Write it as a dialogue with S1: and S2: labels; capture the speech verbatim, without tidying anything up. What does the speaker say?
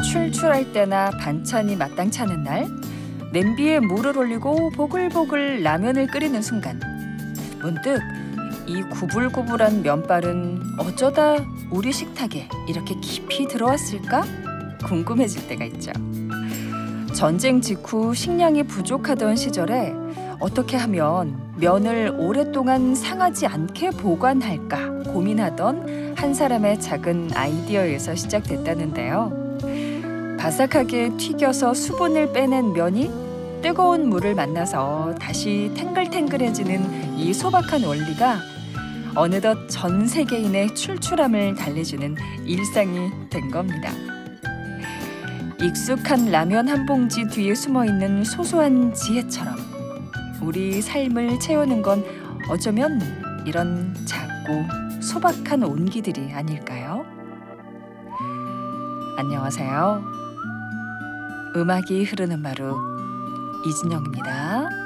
S1: 출출할 때나 반찬이 마땅치 않은 날, 냄비에 물을 올리고 보글보글 라면을 끓이는 순간, 문득 이 구불구불한 면발은 어쩌다 우리 식탁에 이렇게 깊이 들어왔을까? 궁금해질 때가 있죠. 전쟁 직후 식량이 부족하던 시절에 어떻게 하면 면을 오랫동안 상하지 않게 보관할까 고민하던 한 사람의 작은 아이디어에서 시작됐다는데요. 바삭하게 튀겨서 수분을 빼낸 면이 뜨거운 물을 만나서 다시 탱글탱글해지는 이 소박한 원리가 어느덧 전 세계인의 출출함을 달래주는 일상이 된 겁니다. 익숙한 라면 한 봉지 뒤에 숨어있는 소소한 지혜처럼 우리 삶을 채우는 건 어쩌면 이런 작고 소박한 온기들이 아닐까요? 안녕하세요. 음악이 흐르는 마루 이진영입니다.